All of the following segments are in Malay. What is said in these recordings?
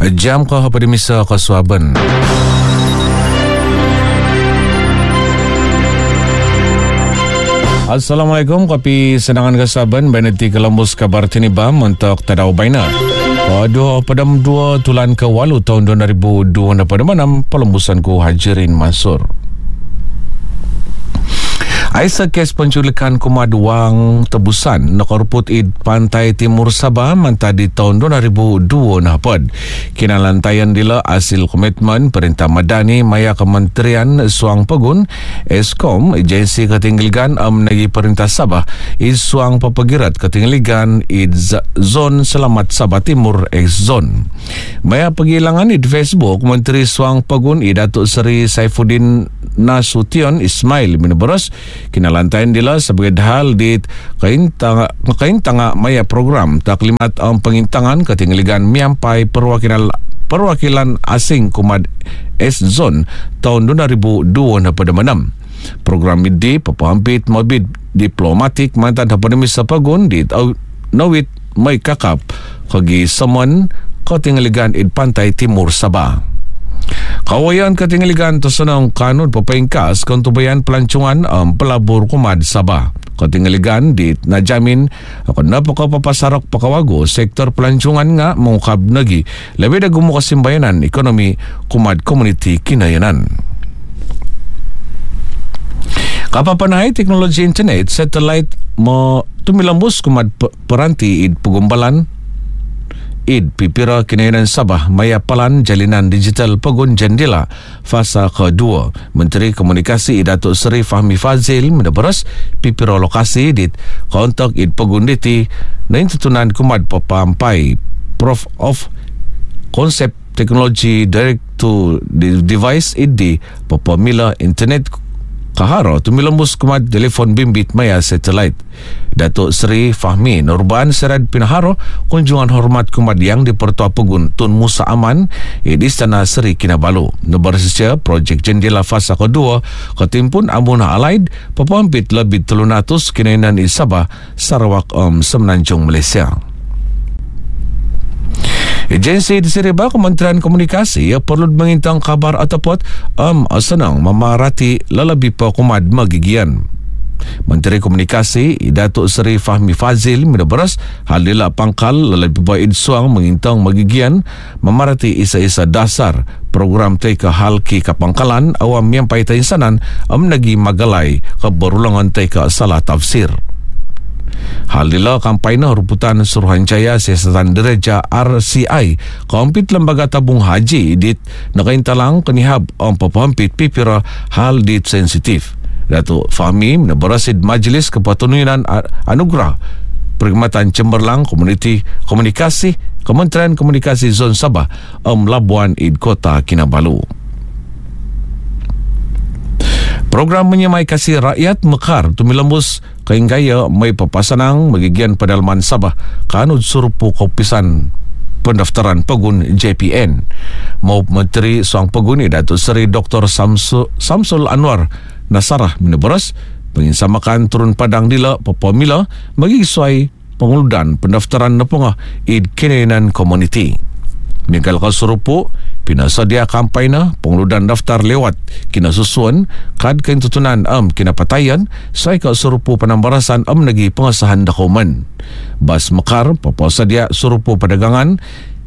Jam ko hapadimisa kaswaban. Assalamualaikum, kapi senangan kasaban beneti kelambus kabar tinibam untuk tadau baina. Pada padam 2 tulan ke 8 tahun 2002 pada manam pelembusan ku Hajirin Mansur. Aisa kes penculikan kumad wang tebusan nak ruput id Pantai Timur Sabah manta di tahun 2002 nahpad. Kina lantayan dila hasil komitmen Perintah Madani maya Kementerian Suang Pegun Eskom agensi ketinggaligan nagi Perintah Sabah id suang pepegirat ketinggaligan id zon Selamat Sabah Timur Zone. Maya pegilangan id Facebook Menteri Suang Pegun id Datuk Seri Saifuddin Nasution Ismail Mineberos kinalantayan dila sebagai hal di kaintanga maya program taklimat pengintangan ketinggaligan miampai perwakilan asing kumad S-Zone tahun 2002 pada menam. Program ini pepahampit mabit diplomatik mantan Hapademi Sapagun di Nawit Mai Kakap kagi semen ketinggaligan id Pantai Timur Sabah. Kawayan ketinggaligan tersenang kanun pepeingkas kontubayan pelancongan pelabur kumad Sabah. Ketinggaligan di najamin kena papasarok pakawago sektor pelancongan nga mengukab nagi lebih dah gumu kesimbayanan ekonomi kumad komuniti kinayanan. Kapapanay teknologi internet satelit tumilambus kumad peranti id pegumbalan id pipira kinayanan Sabah maya palan jalinan digital Pegun Jendela fasa kedua. Menteri Komunikasi Datuk Seri Fahmi Fazil mendeberas pipira lokasi di kontak id Pegun Diti na intutunan kumad papampai Prof of konsep teknologi direct to device id papamila internet kaharo tumilambus kumad telefon bimbit maya satelit. Datuk Seri Fahmi Nurban Serad Pinaharo kunjungan hormat kumad yang di Pertua Pegun Tun Musa Aman di Istana Seri Kinabalu. Nebersisya projek Jendela fasa kedua ketimpun Amunah Alaid pepampit lebih 300 kinainan di Sabah Sarawak Semenanjung Malaysia. Agensi di Seriba Kementerian Komunikasi perlu mengintang kabar ataupun senang memarati lelebih pekumad magigian. Menteri Komunikasi Datuk Seri Fahmi Fazil meneberas hal dila pangkal lelebih baik suang mengintang magigian memarati isa-isa dasar program teka hal ki kapangkalan awam yang pai tainsanan nagi magalai ke berulangan teka salah tafsir. Hal dila kampanye ruputan Suruhanjaya Siasatan Dereja RCI kompit lembaga tabung haji dit nakaintalang kenihab pepampit pipira hal dit sensitif. Datuk Fahmi menebarasid Majlis Kepatununan Anugerah Perkhidmatan Cemerlang Komunikasi Kementerian Komunikasi Zon Sabah Labuan id Kota Kinabalu. Program menyemai kasih rakyat mekar tumilembus kainggaya mai papasanang magigian pedalaman Sabah kanut surupu kopisan pendaftaran Pegun JPN. Mau Menteri Suang Pegun Datuk Seri Dr. Samsul Anwar Nasarah meneberas penginsamakan turun padang dila papamila bagi sesuai penguludan pendaftaran nepengah id kinainan komuniti. Minggal kasurupu pinasadia kampanye penguludan daftar lewat kina susuan kad kentutunan kina patayan sai ka surupu penambarasan nagi pengesahan dokumen. Bas mekar papasadia surupu perdagangan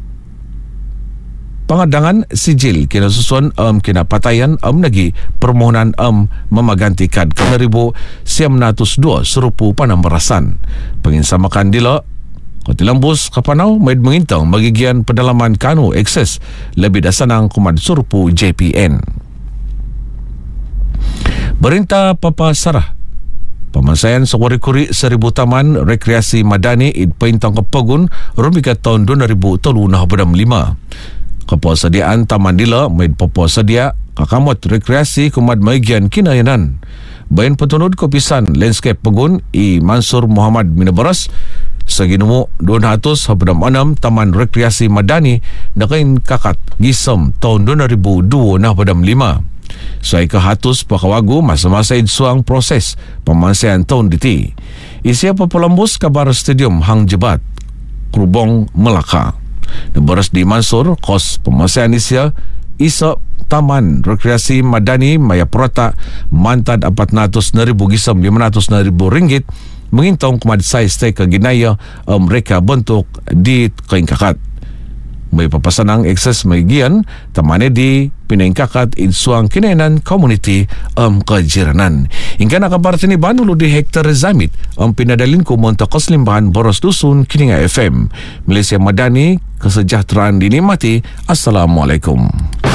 pengadangan sijil kina susuan kina patayan nagi permohonan memaganti kad ke 1902 surupu penambarasan. Penginsamakan dila Kotilambus kapanau maid mengintang magigian pedalaman kanu akses lebih dasanang kumad surupu JPN. Berintah Papa Sarah Pemansaian sekuri-kuri 1000 taman rekreasi Madani id Paintang Kepegun rumika tahun 2005. Kepuasadiaan taman dila maid Papa sedia kakamot rekreasi kumad magigian kinayanan. Bayan petunut kopisan landscape Pegun Mansur Muhammad Mineberas Saginumo 206 Taman Rekreasi Madani nakain kakat gisem tahun 2002 nah padam 5. Saya ke hatus pakawagu masa-masa idsuang proses pemansaian tahun diti. Isia Papalambus kabar stadium Hang Jebat Krubong Melaka. Boros di Mansur, kos pemasayan isya Isa Taman Rekreasi Madani Mayapurata mantad 400,000 gisam 500,000 ringgit mengintong kumadsay stay kaginaya mereka bentuk di kaingkakat. May papasanang ekses may gian tamane di pinaingkakat insuang kinenan community kajiranan. Hingga nakaparte ni Banulo di Hector Zamit pinadalin ko monta kaslimbahan Boros Dusun Kininga FM. Malaysia Madani, kesejahteraan dinikmati. Assalamualaikum.